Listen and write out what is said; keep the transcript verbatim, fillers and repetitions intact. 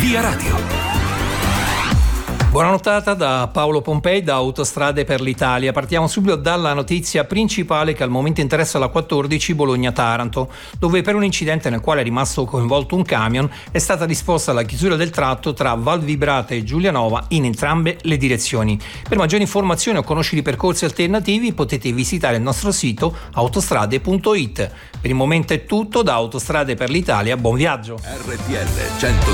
Via Radio. Buona nottata da Paolo Pompei da Autostrade per l'Italia. Partiamo subito dalla notizia principale che al momento interessa la quattordici Bologna-Taranto, dove per un incidente nel quale è rimasto coinvolto un camion è stata disposta la chiusura del tratto tra Val Vibrata e Giulianova in entrambe le direzioni. Per maggiori informazioni o conoscere i percorsi alternativi potete visitare il nostro sito autostrade punto it. Per il momento è tutto da Autostrade per l'Italia, buon viaggio. R T L cento